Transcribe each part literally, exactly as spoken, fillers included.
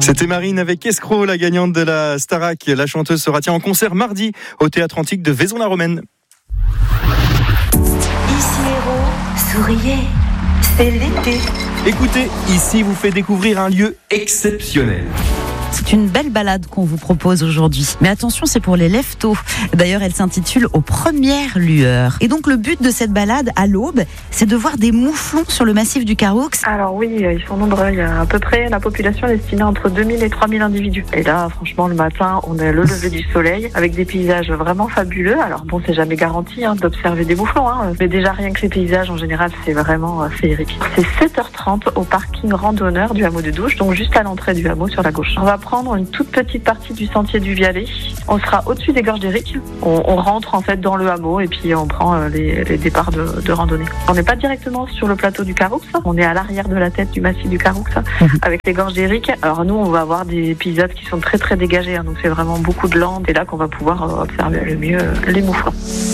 C'était Marine avec Escroc, la gagnante de la Starac. La chanteuse sera tiens en concert mardi au Théâtre Antique de Vaison-la-Romaine. Ici Héros, souriez, c'est l'été. Écoutez, ici vous fait découvrir un lieu exceptionnel. C'est une belle balade qu'on vous propose aujourd'hui. Mais attention, c'est pour les lève-tôt. D'ailleurs, elle s'intitule « Aux premières lueurs ». Et donc, le but de cette balade à l'aube, c'est de voir des mouflons sur le massif du Caroux. Alors oui, ils sont nombreux. Il y a à peu près, la population est estimée entre deux mille et trois mille individus. Et là, franchement, le matin, on est le lever du soleil avec des paysages vraiment fabuleux. Alors bon, c'est jamais garanti hein, d'observer des mouflons. Hein. Mais déjà, rien que les paysages, en général, c'est vraiment euh, féerique. C'est sept heures trente au parking randonneur du hameau de Douche, donc juste à l'entrée du hameau sur la gauche. On va prendre une toute petite partie du sentier du Vialet. On sera au-dessus des gorges d'Éric. On, on rentre en fait dans le hameau et puis on prend euh, les, les départs de, de randonnée. On n'est pas directement sur le plateau du Caroux, on est à l'arrière de la tête du massif du Caroux, mmh. avec les gorges d'Éric. Alors nous, on va avoir des paysages qui sont très très dégagés, hein, donc c'est vraiment beaucoup de landes. Et là qu'on va pouvoir observer le mieux euh, les mouflons.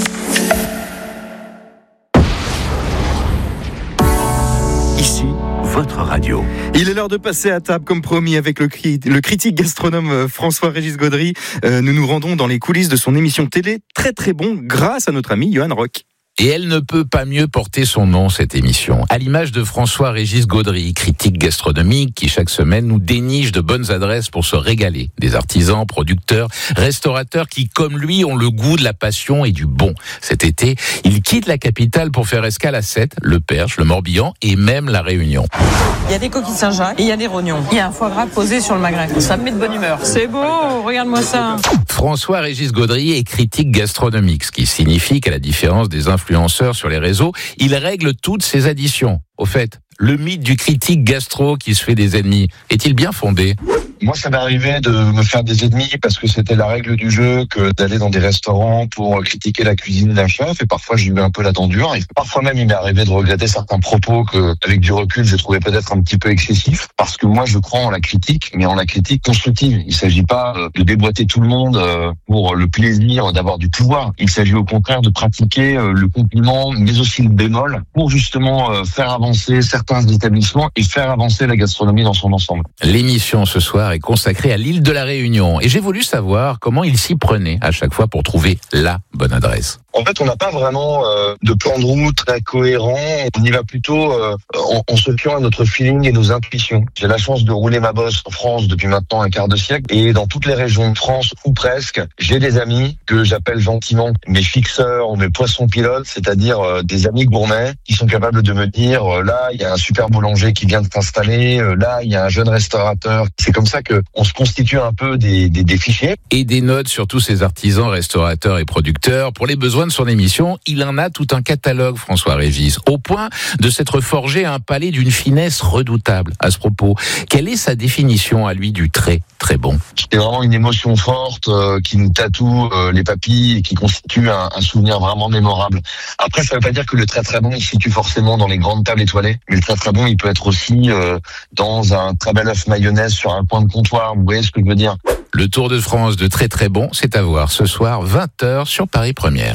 Ici, votre radio. Il est l'heure de passer à table, comme promis, avec le, cri- le critique gastronome François-Régis Gaudry. Euh, nous nous rendons dans les coulisses de son émission télé Très Très Bon, grâce à notre ami Johan Rock. Et elle ne peut pas mieux porter son nom, cette émission. À l'image de François-Régis Gaudry, critique gastronomique, qui chaque semaine nous déniche de bonnes adresses pour se régaler. Des artisans, producteurs, restaurateurs qui, comme lui, ont le goût de la passion et du bon. Cet été, il quitte la capitale pour faire escale à Sète, le Perche, le Morbihan et même la Réunion. Il y a des coquilles Saint-Jacques et il y a des rognons. Il y a un foie gras posé sur le magret. Ça me met de bonne humeur. C'est beau, regarde-moi ça. François-Régis Gaudry est critique gastronomique, ce qui signifie qu'à la différence des influenceurs sur les réseaux, il règle toutes ses additions. Au fait, le mythe du critique gastro qui se fait des ennemis, est-il bien fondé ? Moi, ça m'est arrivé de me faire des ennemis parce que c'était la règle du jeu que d'aller dans des restaurants pour critiquer la cuisine d'un chef. Et parfois, j'ai eu un peu la dent dure. Et parfois même, il m'est arrivé de regretter certains propos que, avec du recul, je trouvais peut-être un petit peu excessifs. Parce que moi, je crois en la critique, mais en la critique constructive. Il ne s'agit pas de déboîter tout le monde pour le plaisir d'avoir du pouvoir. Il s'agit au contraire de pratiquer le compliment, mais aussi le bémol, pour justement faire avancer certains établissements et faire avancer la gastronomie dans son ensemble. L'émission ce soir est consacré à l'île de la Réunion. Et j'ai voulu savoir comment il s'y prenait à chaque fois pour trouver la bonne adresse. En fait, on n'a pas vraiment euh, de plan de route très cohérent. On y va plutôt euh, en, en se fiant à notre feeling et nos intuitions. J'ai la chance de rouler ma bosse en France depuis maintenant un quart de siècle. Et dans toutes les régions de France, ou presque, j'ai des amis que j'appelle gentiment mes fixeurs ou mes poissons pilotes, c'est-à-dire euh, des amis gourmets qui sont capables de me dire euh, là, il y a un super boulanger qui vient de s'installer, euh, là, il y a un jeune restaurateur. C'est comme ça que on se constitue un peu des, des, des fichiers. Et des notes sur tous ces artisans, restaurateurs et producteurs. Pour les besoins de son émission, il en a tout un catalogue, François-Régis, au point de s'être forgé un palais d'une finesse redoutable. À ce propos, quelle est sa définition à lui du très, très bon ? C'est vraiment une émotion forte euh, qui nous tatoue euh, les papilles et qui constitue un, un souvenir vraiment mémorable. Après, ça ne veut pas dire que le très très bon, il se situe forcément dans les grandes tables étoilées, mais le très très bon, il peut être aussi euh, dans un très bel œuf mayonnaise sur un coin de comptoir. Vous voyez ce que je veux dire ? Le Tour de France de Très Très Bon, c'est à voir ce soir, vingt heures sur Paris Première.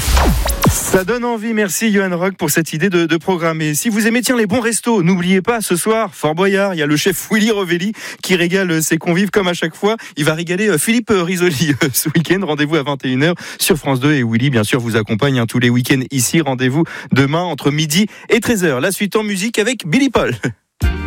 Ça donne envie, merci Johan Rock pour cette idée de, de programme. Et si vous aimez tiens les bons restos, n'oubliez pas ce soir, Fort Boyard, il y a le chef Willy Revelli qui régale ses convives comme à chaque fois. Il va régaler Philippe Risoli ce week-end. Rendez-vous à vingt et une heures sur France deux et Willy bien sûr vous accompagne hein, tous les week-ends ici. Rendez-vous demain entre midi et treize heures. La suite en musique avec Billy Paul.